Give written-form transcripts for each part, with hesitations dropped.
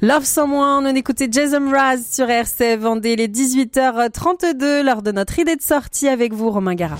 Love Someone, on écoutait Jason Mraz sur RCF Vendée, les 18h32, lors de notre idée de sortie avec vous, Romain Garat.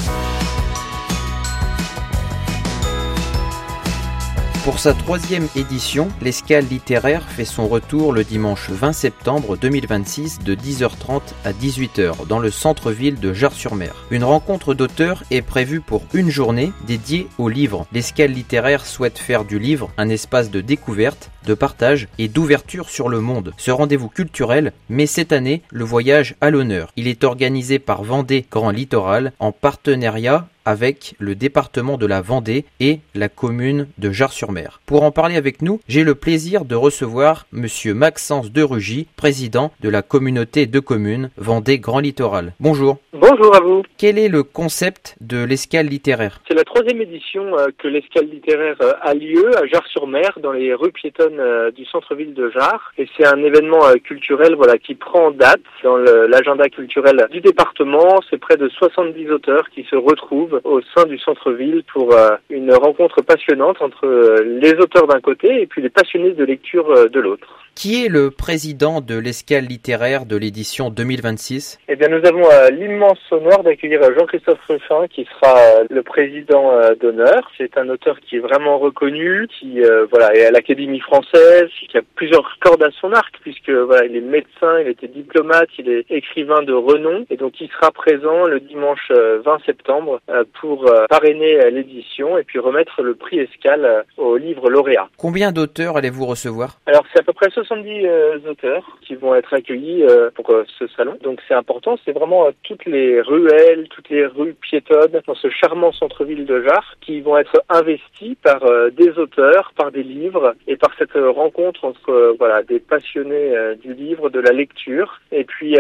Pour sa 3e édition, l'Escale littéraire fait son retour le dimanche 20 septembre 2026 de 10h30 à 18h dans le centre-ville de Jars-sur-Mer. Une rencontre d'auteurs est prévue pour une journée dédiée au livre. L'Escale littéraire souhaite faire du livre un espace de découverte, de partage et d'ouverture sur le monde. Ce rendez-vous culturel met cette année le voyage à l'honneur. Il est organisé par Vendée Grand Littoral en partenariat avec le département de la Vendée et la commune de Jars-sur-Mer. Pour en parler avec nous, j'ai le plaisir de recevoir monsieur Maxence Derugy, président de la communauté de communes Vendée Grand Littoral. Bonjour. Bonjour à vous. Quel est le concept de l'Escale littéraire ? C'est la 3e édition que l'Escale littéraire a lieu à Jars-sur-Mer, dans les rues piétonnes du centre-ville de Jars. Et c'est un événement culturel qui prend date dans l'agenda culturel du département. C'est près de 70 auteurs qui se retrouvent au sein du centre-ville pour une rencontre passionnante entre les auteurs d'un côté et puis les passionnés de lecture de l'autre. Qui est le président de l'Escale littéraire de l'édition 2026 ? Eh bien, nous avons l'immense honneur d'accueillir Jean-Christophe Ruffin, qui sera le président d'honneur. C'est un auteur qui est vraiment reconnu, qui est à l'Académie française, qui a plusieurs cordes à son arc, puisque il est médecin, il était diplomate, il est écrivain de renom, et donc il sera présent le dimanche 20 septembre pour parrainer l'édition et puis remettre le prix Escale aux livres lauréats. Combien d'auteurs allez-vous recevoir ? Alors, c'est à peu près 70 auteurs qui vont être accueillis pour ce salon. Donc c'est important, c'est vraiment toutes les ruelles, toutes les rues piétonnes dans ce charmant centre-ville de Jars qui vont être investis par des auteurs, par des livres et par cette rencontre entre des passionnés du livre, de la lecture et puis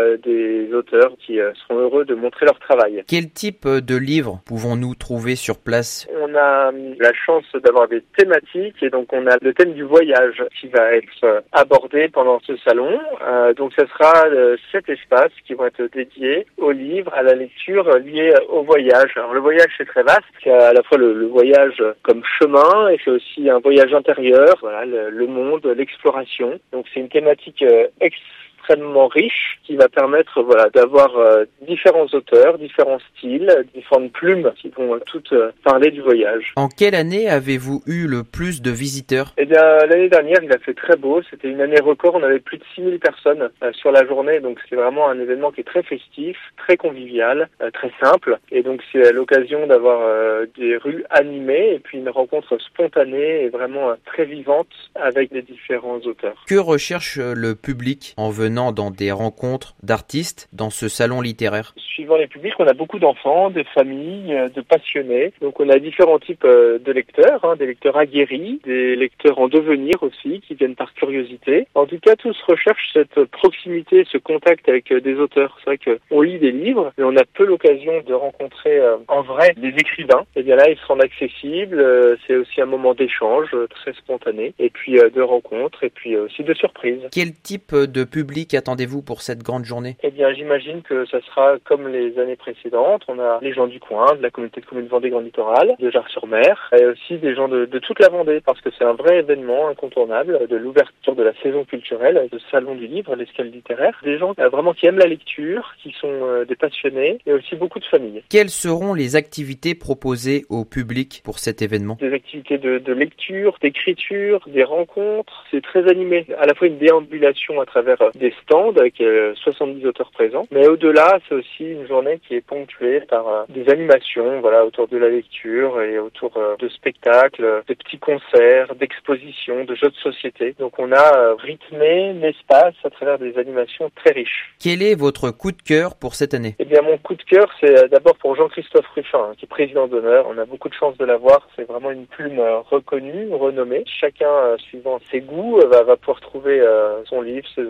des auteurs qui seront heureux de montrer leur travail. Quel type de livres pouvons-nous trouver sur place ? On a la chance d'avoir des thématiques et donc on a le thème du voyage qui va être abordé pendant ce salon. Donc ce sera 7 espaces qui vont être dédiés aux livres, à la lecture liée au voyage. Alors le voyage c'est très vaste, c'est à la fois le voyage comme chemin et c'est aussi un voyage intérieur, le monde, l'exploration. Donc c'est une thématique extrêmement riche qui va permettre d'avoir différents auteurs, différents styles, différentes plumes qui vont toutes parler du voyage. En quelle année avez-vous eu le plus de visiteurs ? Eh bien, l'année dernière, il a fait très beau. C'était une année record. On avait plus de 6000 personnes sur la journée. Donc, c'est vraiment un événement qui est très festif, très convivial, très simple. Et donc, c'est l'occasion d'avoir des rues animées et puis une rencontre spontanée et vraiment très vivante avec les différents auteurs. Que recherche le public en venant dans des rencontres d'artistes dans ce salon littéraire ? Suivant les publics, on a beaucoup d'enfants, de familles, de passionnés. Donc on a différents types de lecteurs, des lecteurs aguerris, des lecteurs en devenir aussi, qui viennent par curiosité. En tout cas, tous recherchent cette proximité, ce contact avec des auteurs. C'est vrai qu'on lit des livres, mais on a peu l'occasion de rencontrer en vrai des écrivains. Et bien là, ils se rendent accessibles. C'est aussi un moment d'échange très spontané, et puis de rencontres, et puis aussi de surprises. Quel type de public attendez-vous pour cette grande journée ? Eh bien, j'imagine que ça sera comme les années précédentes. On a les gens du coin, de la communauté de communes Vendée Grand Littoral, de Jars-sur-Mer, et aussi des gens de toute la Vendée, parce que c'est un vrai événement incontournable de l'ouverture de la saison culturelle, de salon du livre, l'Escale littéraire. Des gens vraiment qui aiment la lecture, qui sont des passionnés, et aussi beaucoup de familles. Quelles seront les activités proposées au public pour cet événement ? Des activités de lecture, d'écriture, des rencontres. C'est très animé. À la fois une déambulation à travers des stands avec 70 auteurs présents, mais au-delà, c'est aussi une journée qui est ponctuée par des animations, autour de la lecture et autour de spectacles, de petits concerts, d'expositions, de jeux de société. Donc on a rythmé l'espace à travers des animations très riches. Quel est votre coup de cœur pour cette année ? Eh bien, mon coup de cœur, c'est d'abord pour Jean-Christophe Ruffin, qui est président d'honneur. On a beaucoup de chance de l'avoir. C'est vraiment une plume reconnue, renommée. Chacun, suivant ses goûts, va pouvoir trouver son livre, ses auteurs.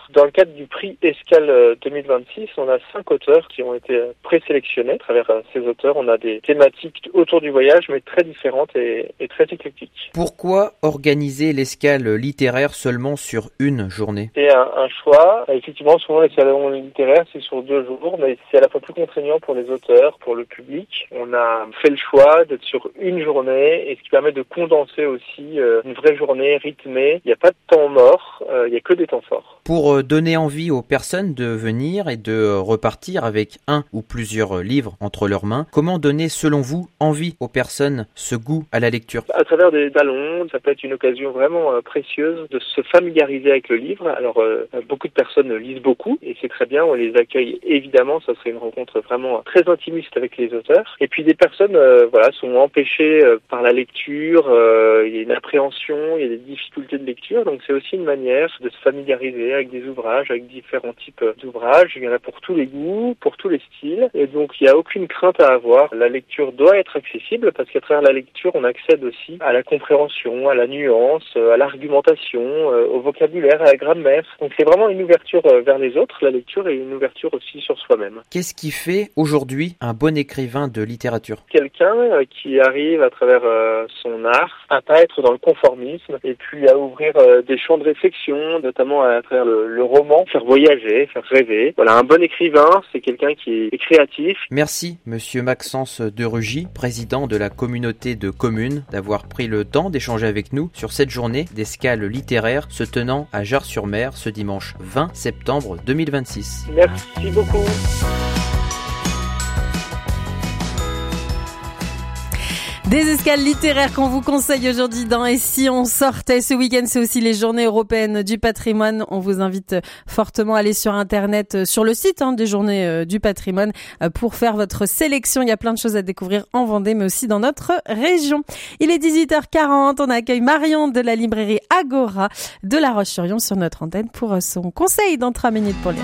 Dans le cadre du prix Escale 2026, on a 5 auteurs qui ont été présélectionnés. À travers ces auteurs, on a des thématiques autour du voyage, mais très différentes et très éclectiques. Pourquoi organiser l'escale littéraire seulement sur une journée ? C'est un choix. Effectivement, souvent les salons littéraires, c'est sur 2 jours, mais c'est à la fois plus contraignant pour les auteurs, pour le public. On a fait le choix d'être sur une journée, et ce qui permet de condenser aussi une vraie journée rythmée. Il n'y a pas de temps mort, il n'y a que des temps forts. Pour donner envie aux personnes de venir et de repartir avec un ou plusieurs livres entre leurs mains, comment donner selon vous envie aux personnes ce goût à la lecture ? À travers des salons, ça peut être une occasion vraiment précieuse de se familiariser avec le livre. Alors beaucoup de personnes lisent beaucoup et c'est très bien, on les accueille évidemment, ça serait une rencontre vraiment très intimiste avec les auteurs. Et puis des personnes sont empêchées par la lecture, il y a une appréhension, il y a des difficultés de lecture, donc c'est aussi une manière de se familiariser avec des ouvrages, avec différents types d'ouvrages. Il y en a pour tous les goûts, pour tous les styles, et donc il n'y a aucune crainte à avoir. La lecture doit être accessible parce qu'à travers la lecture, on accède aussi à la compréhension, à la nuance, à l'argumentation, au vocabulaire, à la grammaire. Donc c'est vraiment une ouverture vers les autres, la lecture, et une ouverture aussi sur soi-même. Qu'est-ce qui fait aujourd'hui un bon écrivain de littérature ? Quelqu'un qui arrive à travers son art à pas être dans le conformisme et puis à ouvrir des champs de réflexion, notamment à travers le roman, faire voyager, faire rêver. Voilà, un bon écrivain, c'est quelqu'un qui est créatif. Merci, monsieur Maxence de Rugy, président de la communauté de communes, d'avoir pris le temps d'échanger avec nous sur cette journée d'escale littéraire se tenant à Jars-sur-Mer ce dimanche 20 septembre 2026. Merci beaucoup. Des escales littéraires qu'on vous conseille aujourd'hui dans Et si on sortait. Ce week-end, c'est aussi les journées européennes du patrimoine. On vous invite fortement à aller sur Internet, sur le site des journées du patrimoine pour faire votre sélection. Il y a plein de choses à découvrir en Vendée, mais aussi dans notre région. Il est 18h40. On accueille Marion de la librairie Agora de La Roche-sur-Yon sur notre antenne pour son conseil dans 3 minutes pour lire.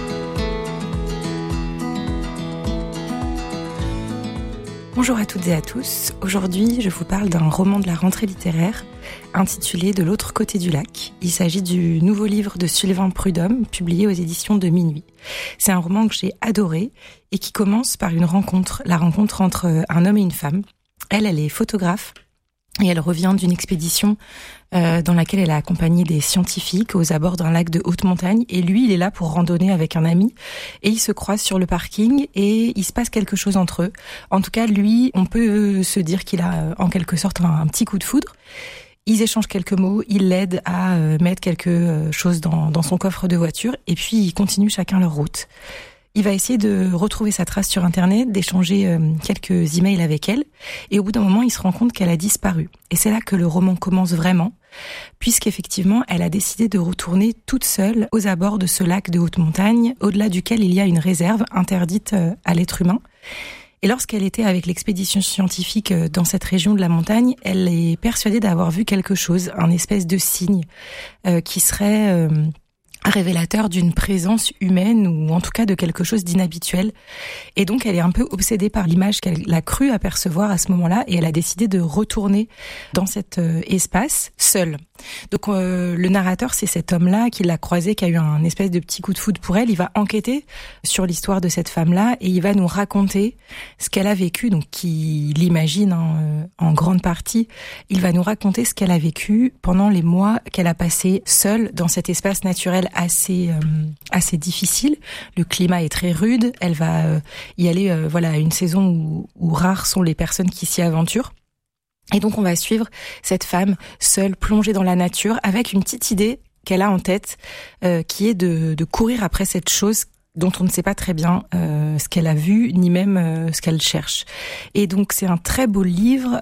Bonjour à toutes et à tous. Aujourd'hui, je vous parle d'un roman de la rentrée littéraire intitulé De l'autre côté du lac. Il s'agit du nouveau livre de Sylvain Prudhomme, publié aux éditions de Minuit. C'est un roman que j'ai adoré et qui commence par une rencontre, la rencontre entre un homme et une femme. Elle est photographe et elle revient d'une expédition dans laquelle elle a accompagné des scientifiques aux abords d'un lac de haute montagne, et lui, il est là pour randonner avec un ami, et ils se croisent sur le parking et il se passe quelque chose entre eux. En tout cas, lui, on peut se dire qu'il a en quelque sorte un petit coup de foudre. Ils échangent quelques mots, il l'aide à mettre quelque chose dans son coffre de voiture, et puis ils continuent chacun leur route. Il va essayer de retrouver sa trace sur Internet, d'échanger quelques emails avec elle, et au bout d'un moment, il se rend compte qu'elle a disparu. Et c'est là que le roman commence vraiment, puisqu'effectivement, elle a décidé de retourner toute seule aux abords de ce lac de haute montagne, au-delà duquel il y a une réserve interdite à l'être humain. Et lorsqu'elle était avec l'expédition scientifique dans cette région de la montagne, elle est persuadée d'avoir vu quelque chose, un espèce de signe qui serait révélateur d'une présence humaine ou en tout cas de quelque chose d'inhabituel. Et donc elle est un peu obsédée par l'image qu'elle a cru apercevoir à ce moment-là, et elle a décidé de retourner dans cet espace seule. Donc le narrateur, c'est cet homme-là qui l'a croisé, qui a eu un espèce de petit coup de foudre pour elle. Il va enquêter sur l'histoire de cette femme-là et il va nous raconter ce qu'elle a vécu, donc qui l'imagine en grande partie. Il va nous raconter ce qu'elle a vécu pendant les mois qu'elle a passé seule dans cet espace naturel assez difficile. Le climat est très rude. Elle va y aller à une saison où rares sont les personnes qui s'y aventurent. Et donc on va suivre cette femme seule, plongée dans la nature, avec une petite idée qu'elle a en tête, qui est de courir après cette chose dont on ne sait pas très bien ce qu'elle a vu, ni même ce qu'elle cherche. Et donc c'est un très beau livre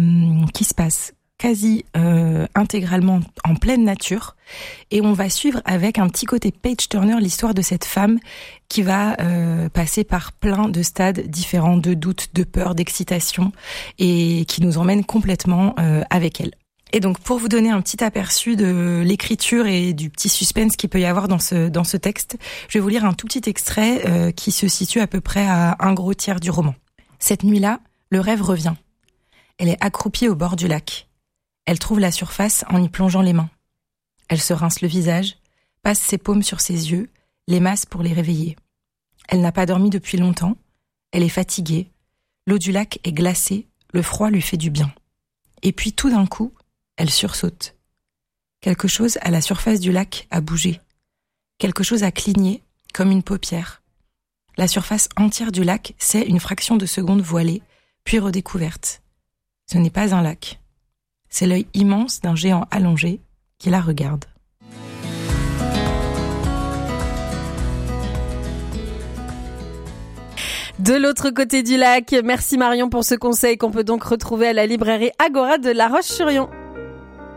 qui se passe quasi intégralement en pleine nature, et on va suivre avec un petit côté page-turner l'histoire de cette femme qui va passer par plein de stades différents de doute, de peur, d'excitation, et qui nous emmène complètement avec elle. Et donc pour vous donner un petit aperçu de l'écriture et du petit suspense qu'il peut y avoir dans ce texte, je vais vous lire un tout petit extrait qui se situe à peu près à un gros tiers du roman. Cette nuit-là, le rêve revient. Elle est accroupie au bord du lac. Elle trouve la surface en y plongeant les mains. Elle se rince le visage, passe ses paumes sur ses yeux, les masse pour les réveiller. Elle n'a pas dormi depuis longtemps, elle est fatiguée, l'eau du lac est glacée, le froid lui fait du bien. Et puis tout d'un coup, elle sursaute. Quelque chose à la surface du lac a bougé. Quelque chose a cligné, comme une paupière. La surface entière du lac s'est une fraction de seconde voilée, puis redécouverte. Ce n'est pas un lac. C'est l'œil immense d'un géant allongé qui la regarde. De l'autre côté du lac, merci Marion pour ce conseil qu'on peut donc retrouver à la librairie Agora de La Roche-sur-Yon.